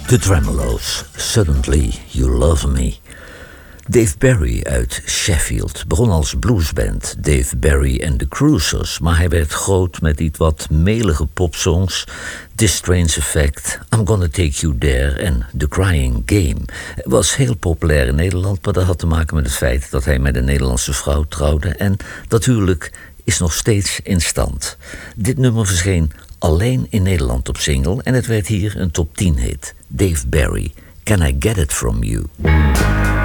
The Tremeloes, Suddenly You Love Me. Dave Barry uit Sheffield begon als bluesband Dave Barry and the Cruisers, maar hij werd groot met iets wat melige popsongs, This Strange Effect, I'm Gonna Take You There en The Crying Game. Hij was heel populair in Nederland, maar dat had te maken met het feit dat hij met een Nederlandse vrouw trouwde en dat huwelijk is nog steeds in stand. Dit nummer verscheen alleen in Nederland op single en het werd hier een top 10 hit. Dave Barry, Can I Get It From You?